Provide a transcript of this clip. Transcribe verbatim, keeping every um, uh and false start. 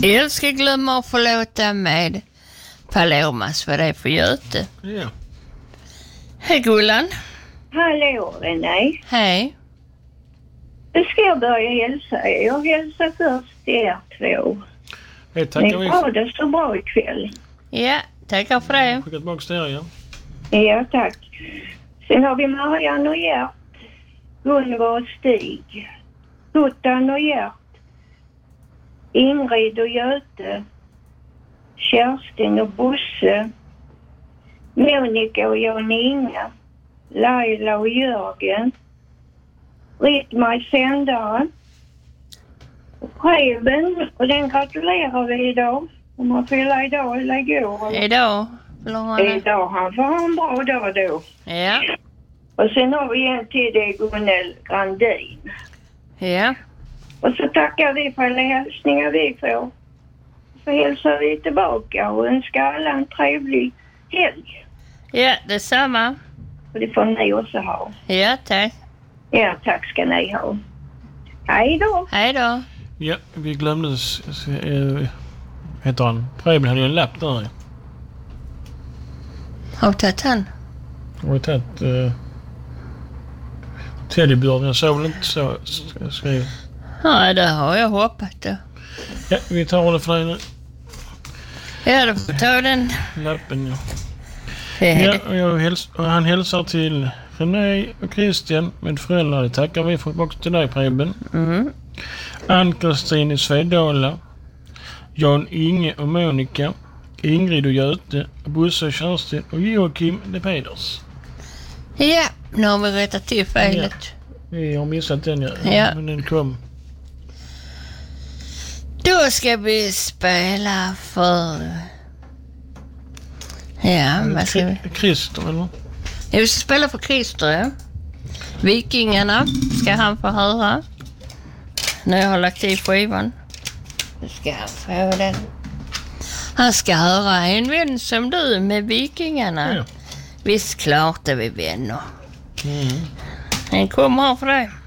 Jag ska glömma att förlåta med Palomas vad det är för Göte. Ja. Hej Gullan. Hallå René. Hej. Nu ska jag börja hälsa. Jag hälsar först till er två. Hej, tackar vi. Ni har det så bra ikväll. Ja, tackar för det. Skicka tillbaka till er, ja. Ja, tack. Sen har vi Marianne och Gert. Gunvor och Stig. Guttan och Gert. Ingrid och Göte. Kerstin och Bosse. Monica och Jan-Inga. Laila och Jörgen. Ritmaj sändare. Preben, och den gratulerar vi idag. Om han fyller idag eller igår. Idag. Idag, han får ha en bra dag då. Ja. Och sen har vi en till, det är Gunnel Grandin. Ja. Och så tackar vi för alla hälsningar vi får. Så hälsar vi tillbaka och önskar alla en trevlig helg. Ja, detsamma. Och det får ni också ha. Ja, tack. Ja, tack ska ni ha. Hej då. Hej då. Ja, vi glömde, äh, heter han. Preben hade ju en lapp där. Har du tagit han? Har du tagit äh, teddybjörn? Jag såg väl inte så skrivet. Ja, det har jag hoppat då. Ja, vi tar det för dig nu. Ja, då får ta den. Lappen, ja. Ja, Ja, och jag häls- och han hälsar till René och Christian med föräldrar. Det tackar vi för också till dig, Preben. Mm. Ann-Kristin i Svedala. Jan Inge och Monica. Ingrid och Göte. Bosse och Kerstin. Och Joakim de Peders. Ja, nu har vi rättat till felet. Ja. Vi har missat den, ja. Ja. Men den kom. Då ska vi spela för... Ja, vad ska vi... Christer, eller? Ja, vi ska spela för Christer, ja. Vikingarna ska han få höra. När jag har lagt i skivan. Nu ska han få den. Han ska höra En vän som du med Vikingarna. Ja. Visst klart är vi vänner. Mm. Han kommer här för dig.